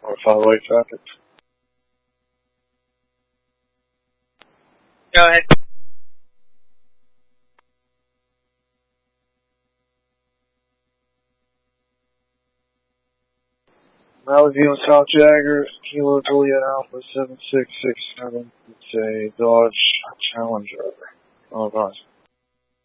or five-way traffic. Go ahead. Mountain View and South Jagger, Kilo Juliet Alpha 7667. It's a Dodge Challenger. Oh gosh.